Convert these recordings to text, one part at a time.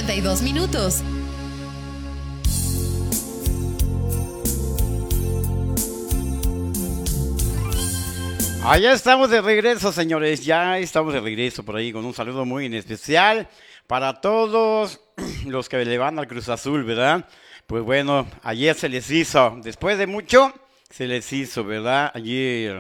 52 minutos. Allá estamos de regreso, señores. Ya estamos de regreso por ahí con un saludo muy en especial para todos los que le van al Cruz Azul, ¿verdad? Pues bueno, ayer se les hizo. Después de mucho, se les hizo, ¿verdad? Ayer.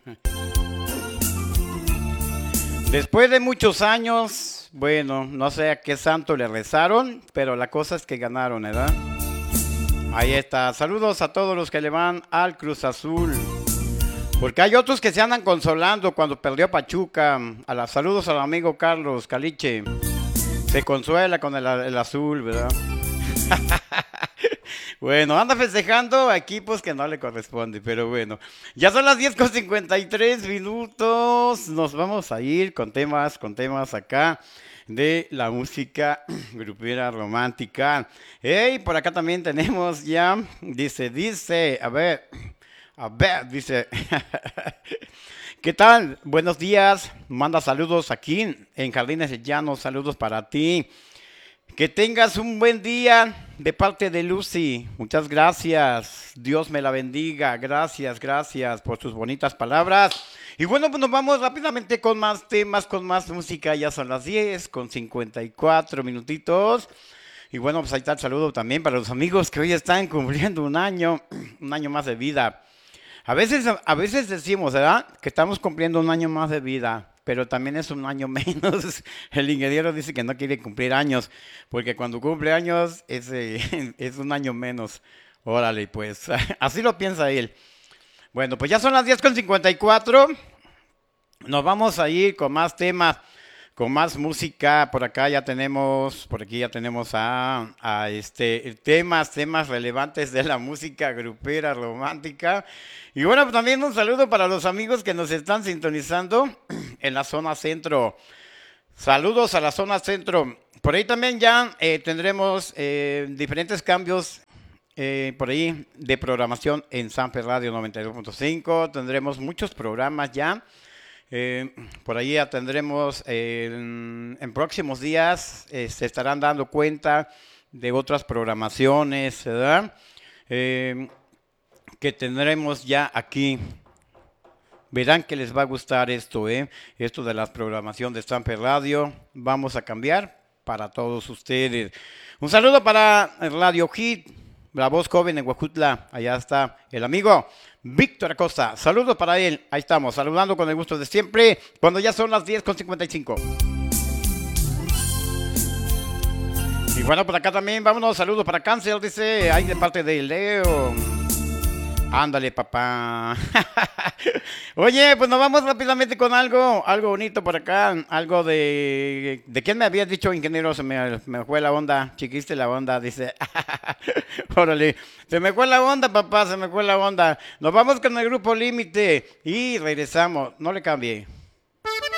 Después de muchos años, bueno, no sé a qué santo le rezaron, pero la cosa es que ganaron, ¿verdad? Ahí está. Saludos a todos los que le van al Cruz Azul. Porque hay otros que se andan consolando cuando perdió Pachuca. Saludos al amigo Carlos Caliche. Se consuela con el azul, ¿verdad? Bueno, anda festejando a equipos que no le corresponde, pero bueno. Ya son las 10:53 minutos. Nos vamos a ir con temas acá de la música grupera romántica. Hey, por acá también tenemos ya, dice, a ver, dice, ¿qué tal? Buenos días, manda saludos aquí en Jardines de Llanos, saludos para ti. Que tengas un buen día de parte de Lucy, muchas gracias, Dios me la bendiga, gracias por tus bonitas palabras. Y bueno, pues nos vamos rápidamente con más temas, con más música, ya son las 10:54 minutitos. Y bueno, pues ahí está el saludo también para los amigos que hoy están cumpliendo un año más de vida. A veces decimos, ¿verdad? Que estamos cumpliendo un año más de vida, pero también es un año menos. El ingeniero dice que no quiere cumplir años, porque cuando cumple años es un año menos. Órale, pues, así lo piensa él. Bueno, pues ya son las 10:54. Nos vamos a ir con más temas, con más música. Por aquí ya tenemos temas relevantes de la música grupera romántica. Y bueno, pues también un saludo para los amigos que nos están sintonizando en la zona centro. Saludos a la zona centro. Por ahí también ya tendremos diferentes cambios por ahí de programación en Sanfer Radio 92.5. Tendremos muchos programas ya. Por ahí ya tendremos en próximos días, se estarán dando cuenta de otras programaciones, ¿verdad? Que tendremos ya aquí. Verán que les va a gustar esto, esto de la programación de Sanfer Radio. Vamos a cambiar para todos ustedes. Un saludo para Radio Hit, la voz joven en Huajutla. Allá está el amigo Víctor Acosta. Saludos para él. Ahí estamos, saludando con el gusto de siempre, cuando ya son las 10:55. Y bueno, por acá también, vámonos, saludos para Cáncer, dice, ahí de parte de Leo. Ándale, papá. Oye, pues nos vamos rápidamente con algo bonito por acá. Algo de quién me habías dicho, ingeniero, se me fue la onda, chiquiste la onda, dice. Órale, se me fue la onda, papá, se me fue la onda. Nos vamos con el grupo Límite y regresamos, no le cambie.